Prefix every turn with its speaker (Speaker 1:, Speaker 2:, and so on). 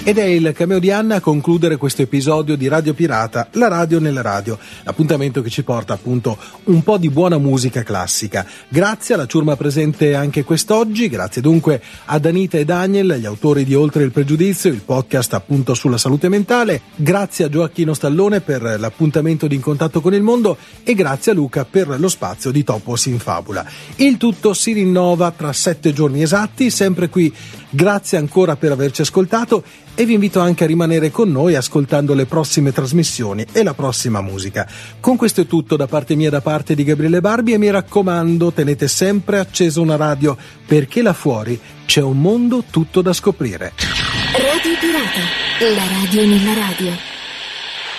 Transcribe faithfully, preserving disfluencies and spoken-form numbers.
Speaker 1: Ed è il cameo di Anna a concludere questo episodio di Radio Pirata, la radio nella radio, l'appuntamento che ci porta appunto un po' di buona musica classica. Grazie alla ciurma presente anche quest'oggi, grazie dunque ad Anita e Daniel, gli autori di Oltre il Pregiudizio, il podcast appunto sulla salute mentale, grazie a Gioacchino Stallone per l'appuntamento di In Contatto con il Mondo e grazie a Luca per lo spazio di Topos in Fabula. Il tutto si rinnova tra sette giorni esatti, sempre qui. Grazie ancora per averci ascoltato e vi invito anche a rimanere con noi ascoltando le prossime trasmissioni e la prossima musica. Con questo è tutto da parte mia, da parte di Gabriele Barbi, e mi raccomando, tenete sempre accesa una radio, perché là fuori c'è un mondo tutto da scoprire.
Speaker 2: Radio Pirata, la radio nella radio.